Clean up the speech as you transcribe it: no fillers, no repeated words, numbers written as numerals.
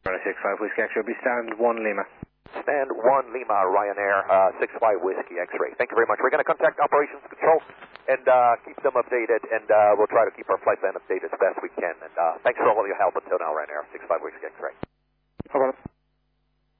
65 Whiskey X-ray will be stand 1 Lima. Stand 1 Lima, Ryanair, 65 Whiskey X-ray. Thank you very much. We're going to contact Operations Control and keep them updated, and we'll try to keep our flight plan updated as best we can. And thanks for all of your help until now, Ryanair, 65 Whiskey X-ray. How about it?